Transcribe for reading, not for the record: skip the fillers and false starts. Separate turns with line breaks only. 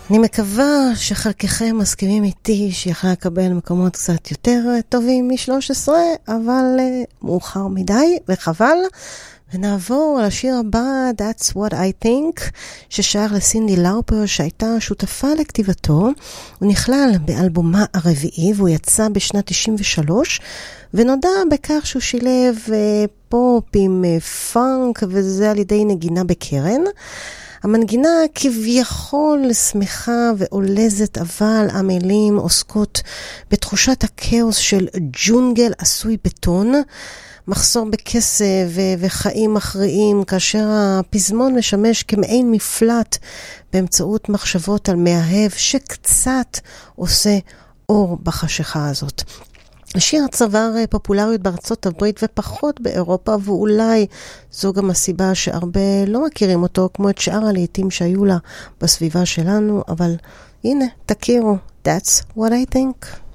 אני מקווה שחלקכם מסכימים איתי שיכולה לקבל מקומות קצת יותר טובים מ-13, אבל מאוחר מדי וחבל. ונעבור לשיר הבא, That's What I Think, ששייך לסינדי לאופר, שהייתה שותפה לכתיבתו. הוא נכלל באלבומה הרביעי, והוא יצא בשנת 93, ונודע בכך שהוא שילב פופ עם פאנק, וזה על ידי נגינה בקרן. המנגינה כביכול שמחה ועולזת, אבל המילים עוסקות בתחושת הכאוס של ג'ונגל עשוי בטון, מחסור בכסף וחיים מכריעים, כאשר הפזמון משמש כמעין מפלט באמצעות מחשבות על מאהב שקצת עושה אור בחשיכה הזאת. השיר צבר פופולריות בארצות הברית ופחות באירופה, ואולי זו גם הסיבה שהרבה לא מכירים אותו, כמו את שאר הלהיטים שהיו לה בסביבה שלנו, אבל הנה, תכירו, That's What I Think.